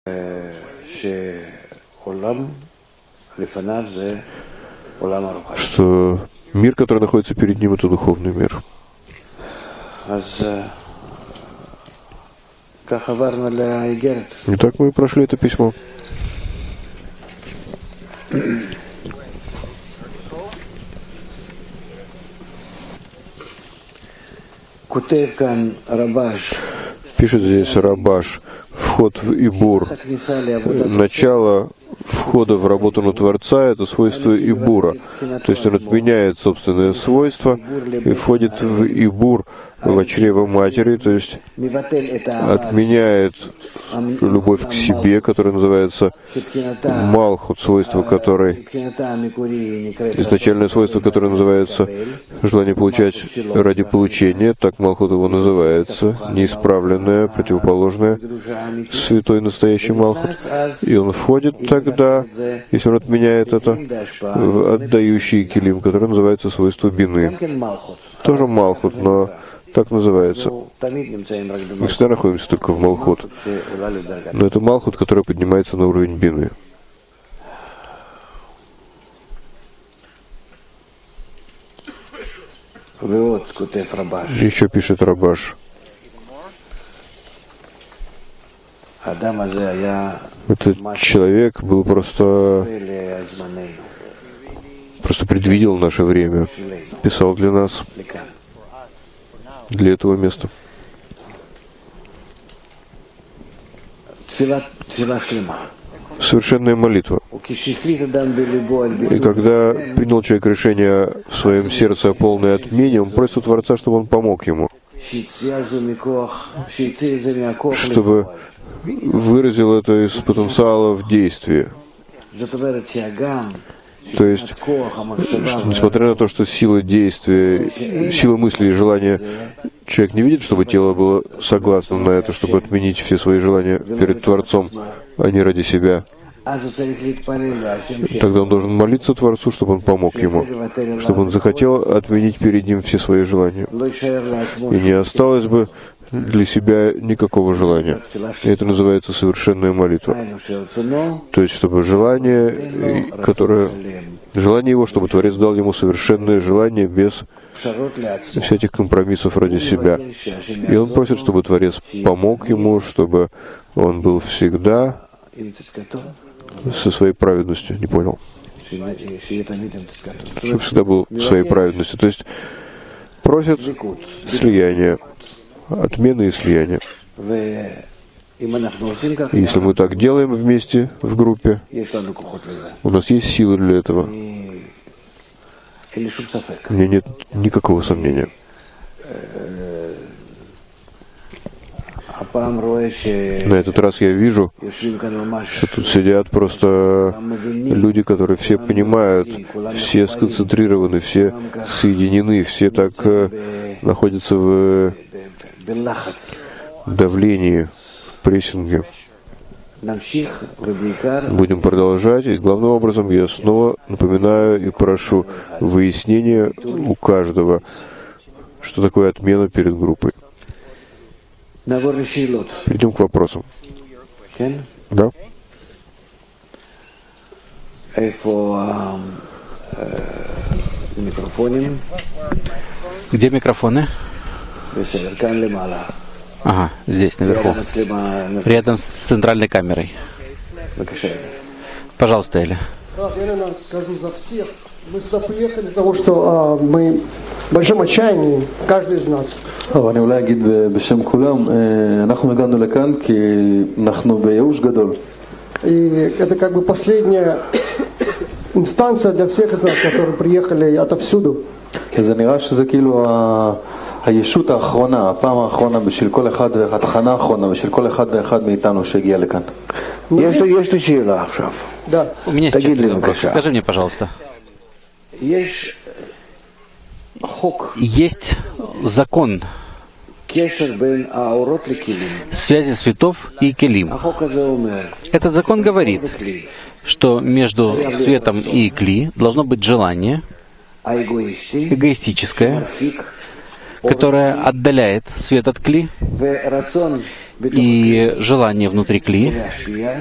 что мир, который находится перед ним, это духовный мир. Итак, мы прошли это письмо. Пишет здесь Рабаш: вход в Ибур. Начало входа в работу на Творца — это свойство Ибура. То есть он отменяет собственные свойства и входит в Ибур, в чрево матери, то есть отменяет любовь к себе, которая называется Малхут, свойство которой, изначальное свойство, которое называется желание получать ради получения, так Малхут его называется, неисправленное, противоположное, святой настоящий Малхут. И он входит тогда, если он отменяет это, в отдающий килим, который называется свойство бины. Тоже Малхут, но так называется. Мы всегда находимся только в Малхут. Но это Малхут, который поднимается на уровень бины. Еще пишет Рабаш: этот человек был просто предвидел наше время, писал для нас, для этого места. Совершенная молитва. И когда принял человек решение в своем сердце о полной отмене, он просит у Творца, чтобы он помог ему, чтобы выразил это из потенциала в действии. То есть, что, несмотря на то, что сила действия, сила мысли и желания, человек не видит, чтобы тело было согласно на это, чтобы отменить все свои желания перед Творцом, а не ради себя. Тогда он должен молиться Творцу, чтобы он помог ему, чтобы он захотел отменить перед ним все свои желания. И не осталось бы для себя никакого желания. И это называется совершенная молитва. То есть, чтобы желание его, чтобы Творец дал ему совершенное желание без всяких компромиссов ради себя. И он просит, чтобы Творец помог ему, чтобы он был всегда со своей праведностью. Не понял. Чтобы всегда был в своей праведности. То есть, просит слияния. Отмены и слияния. Если мы так делаем вместе, в группе, у нас есть силы для этого. У меня нет никакого сомнения. На этот раз я вижу, что тут сидят просто люди, которые все понимают, все сконцентрированы, все соединены, все так находятся в давлении, прессинге. Будем продолжать. И главным образом я снова напоминаю и прошу выяснения у каждого, что такое отмена перед группой. Перейдем к вопросам. Да? Где микрофоны? Ага, здесь, наверху. Рядом с центральной камерой. Пожалуйста, Эля. Я скажу за всех. Мы сюда приехали из-за того, что мы в большом отчаянии, каждый из нас. אני אולי אגיד בשם כולם, אנחנו הגענו לכאן כי אנחנו בייאוש גדול. И это как бы последняя инстанция для всех из нас, которые приехали отовсюду. זה נראה שזה כאילו הישות האחרונה, הפעם האחרונה בשביל כל אחד ואחד, התחנה האחרונה בשביל כל אחד ואחד מאיתנו שהגיע לכאן. יש לי שאלה עכשיו. Да. У меня сейчас вопрос. Скажи мне, пожалуйста. Есть закон связи светов и келим. Этот закон говорит, что между светом и кли должно быть желание эгоистическое, которое отдаляет свет от кли, и желание внутри кли